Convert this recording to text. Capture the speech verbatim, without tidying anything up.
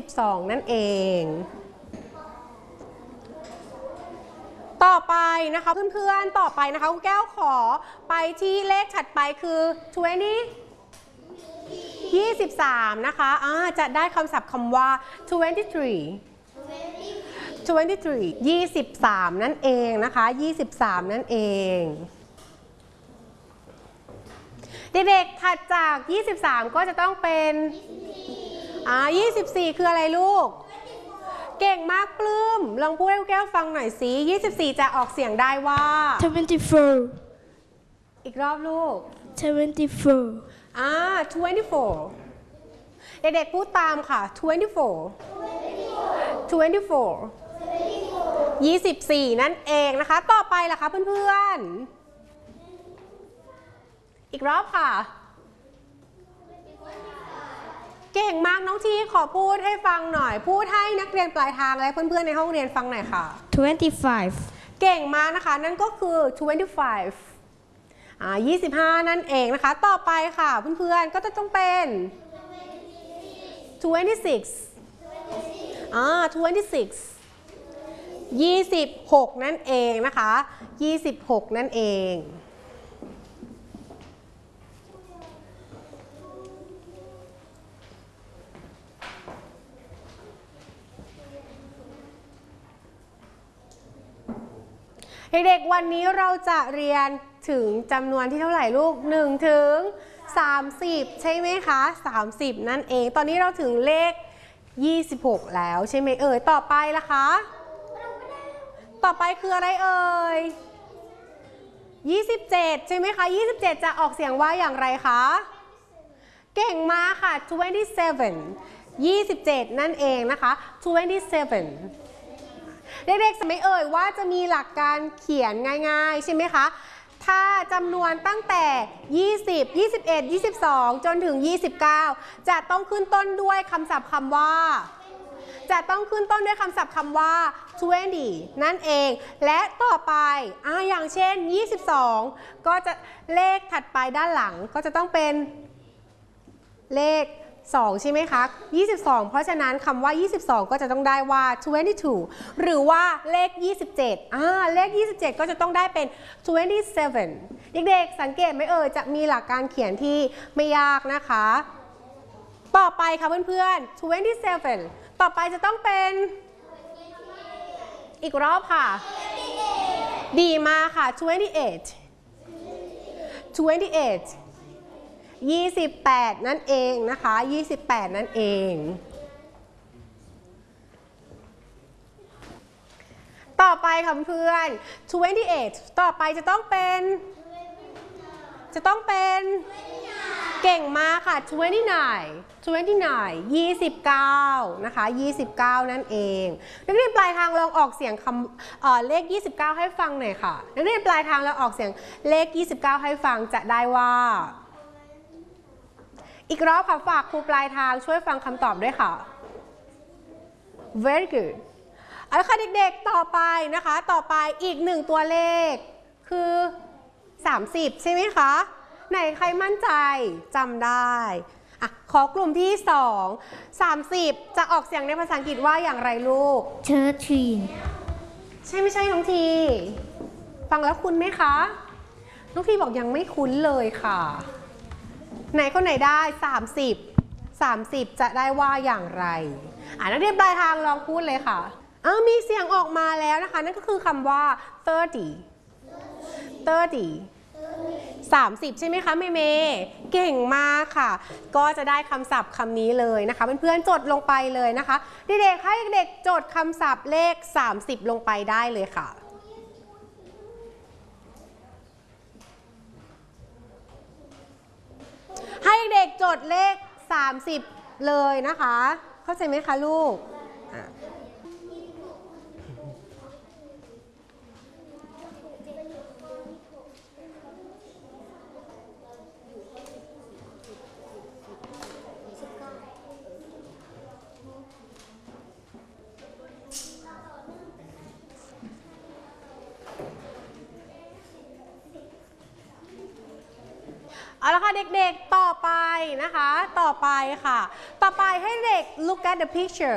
สองนั่นเองต่อไปนะคะเพื่อนๆต่อไปนะคะคุณแก้วขอไปที่เลขถัดไปคือยี่สิบ ยี่สิบสามนะคะอ่าจะได้คำศัพท์คำว่า twenty-three 23 ยี่สิบสามนั่นเองนะคะยี่สิบสามนั่นเองเด็กๆถัดจากยี่สิบสามก็จะต้องเป็นอ่ายี่สิบสี่คืออะไรลูกเก่งมากปลื้มลองพูดให้แก้วฟังหน่อยสิยี่สิบสี่จะออกเสียงได้ว่า twenty-four อีกรอบลูก twenty-four อ่าtwenty-four เด็กๆพูดตามค่ะtwenty-four twenty-four ยี่สิบสี่นั่นเองนะคะต่อไปล่ะคะเพื่อนๆอีกรอบค่ะเก่งมากน้องทีขอพูดให้ฟังหน่อยพูดให้นักเรียนปลายทางและเพื่อนๆในห้องเรียนฟังหน่อยค่ะ twenty-five เก่งมากนะคะนั่นก็คือtwenty-five อ่ายี่สิบห้านั่นเองนะคะต่อไปค่ะเพื่อนๆก็จะต้องเป็นtwenty-six อ่าtwenty-six ยี่สิบหกนั่นเองนะคะยี่สิบหกนั่นเองเด็กๆวันนี้เราจะเรียนถึงจำนวนที่เท่าไหร่ลูกหนึ่งถึงสามสิบใช่ไหมคะสามสิบนั่นเองตอนนี้เราถึงเลขยี่สิบหกแล้วใช่ไหมเอ่ยต่อไปล่ะคะต่อไปคืออะไรเอ่ยยี่สิบเจ็ดใช่ไหมคะยี่สิบเจ็ดจะออกเสียงว่าอย่างไรคะเก่งมากค่ะtwenty-seven ยี่สิบเจ็ดนั่นเองนะคะtwenty-sevenเด็กๆสมัยเอ่ยว่าจะมีหลักการเขียนง่ายๆใช่ไหมคะถ้าจำนวนตั้งแต่ยี่สิบ ยี่สิบเอ็ด ยี่สิบสองจนถึงยี่สิบเก้าจะต้องขึ้นต้นด้วยคำศัพท์คำว่าจะต้องขึ้นต้นด้วยคำศัพท์คำว่าtwentyนั่นเองและต่อไปอ่าอย่างเช่นยี่สิบสองก็จะเลขถัดไปด้านหลังก็จะต้องเป็นเลขสองใช่ไหมคะยี่สิบสองเพราะฉะนั้นคำว่ายี่สิบสองก็จะต้องได้ว่าtwenty-twoหรือว่าเลขยี่สิบเจ็ดอ่าเลขยี่สิบเจ็ดก็จะต้องได้เป็นtwenty-sevenเด็กๆสังเกตไหมเอ่ยจะมีหลักการเขียนที่ไม่ยากนะคะต่อไปค่ะเพื่อนๆtwenty-sevenต่อไปจะต้องเป็นอีกรอบค่ะดีมากค่ะtwenty-eight twenty-eightยี่สิบแปดนั่นเองนะคะยี่สิบแปดนั่นเองต่อไปค่ะเพื่อนtwenty-eightต่อไปจะต้องเป็นจะต้องเป็นเก่งมากค่ะtwenty-nine twenty-nine ยี่สิบเก้านะคะยี่สิบเก้านั่นเองนักเรียนปลายทางลองออกเสียงคำเอ่อเลขยี่สิบเก้าให้ฟังหน่อยค่ะนักเรียนปลายทางลองออกเสียงเลขยี่สิบเก้าให้ฟังจะได้ว่าอีกรอบค่ะฝากครูปลายทางช่วยฟังคำตอบด้วยค่ะ very good เอาละค่ะเด็กๆต่อไปนะคะต่อไปอีกหนึ่งตัวเลขคือสามสิบใช่ไหมคะไหนใครมั่นใจจำได้อ่ะขอกลุ่มที่สอง สามสิบจะออกเสียงในภาษาอังกฤษว่าอย่างไรลูก thirteen ใช่ไม่ใช่น้องทีฟังแล้วคุ้นไหมคะน้องทีบอกยังไม่คุ้นเลยค่ะไหนคนไหนได้สามสิบ สามสิบจะได้ว่าอย่างไรอ่านักเรียนปลายทางลองพูดเลยค่ะอ้าวมีเสียงออกมาแล้วนะคะนั่นก็คือคำว่าthirty thirty สามสิบใช่ไหมคะเมเมเก่งมากค่ะก็จะได้คำศัพท์คำนี้เลยนะคะเพื่อนๆจดลงไปเลยนะคะเด็กๆให้เด็กจดคำศัพท์เลขสามสิบลงไปได้เลยค่ะให้เด็กจดเลขสามสิบเลยนะคะเข้าใจไหมคะลูกเอาละค่ะเด็กๆต่อไปนะคะต่อไปค่ะต่อไปให้เด็ก look at the picture